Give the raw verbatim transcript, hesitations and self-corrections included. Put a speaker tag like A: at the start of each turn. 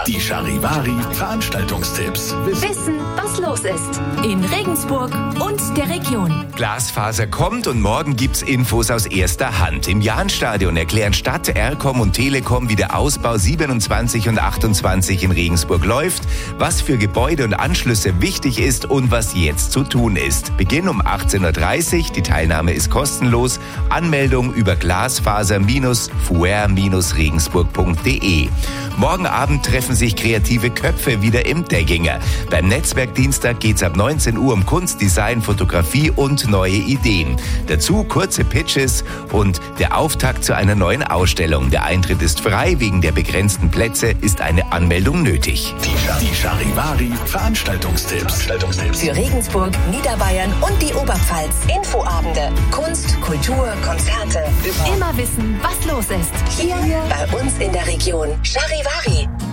A: Die Charivari Veranstaltungstipps.
B: Wissen, was los ist in Regensburg und der Region.
C: Glasfaser kommt und morgen gibt's Infos aus erster Hand. Im Jahnstadion erklären Stadt, Erkom und Telekom, wie der Ausbau siebenundzwanzig und achtundzwanzig in Regensburg läuft, was für Gebäude und Anschlüsse wichtig ist und was jetzt zu tun ist. Beginn um achtzehn Uhr dreißig, die Teilnahme ist kostenlos. Anmeldung über glasfaser fuer regensburg punkt de. Morgen Abend treffen sich kreative Köpfe wieder im Degginger. Beim Netzwerkdienstag geht's ab neunzehn Uhr um Kunst, Design, Fotografie und neue Ideen. Dazu kurze Pitches und der Auftakt zu einer neuen Ausstellung. Der Eintritt ist frei, wegen der begrenzten Plätze ist eine Anmeldung nötig.
A: Die, die Charivari Veranstaltungstipps. Veranstaltungstipps.
B: Für Regensburg, Niederbayern und die Oberpfalz. Infoabende, Kunst, Kultur, Konzerte. Immer wissen, was los ist. Hier bei uns in der Region. Charivari.